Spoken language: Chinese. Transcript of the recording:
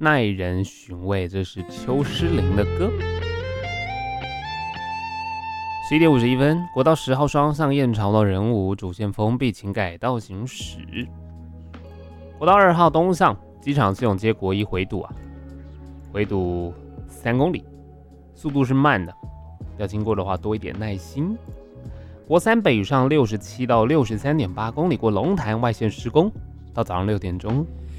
耐人寻味，这是邱诗凌的歌。11点51分，国道10号双向燕巢到仁武主线封闭，请改道行驶。国道2号东向机场系统街国一回堵回堵3公里，速度是慢的，要经过的话多一点耐心。国3北上67到63.8公里，过龙潭外线施工，到早上6点钟。